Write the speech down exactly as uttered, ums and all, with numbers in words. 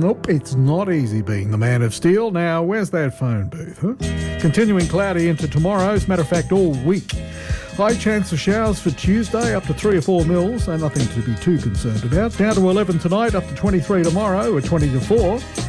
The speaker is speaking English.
Nope, it's not easy being the man of steel. Now, where's that phone booth, huh? Continuing cloudy into tomorrow, as a matter of fact, all week. High chance of showers for Tuesday, up to three or four mils, so nothing to be too concerned about. Down to eleven tonight, up to twenty-three tomorrow, or twenty to four.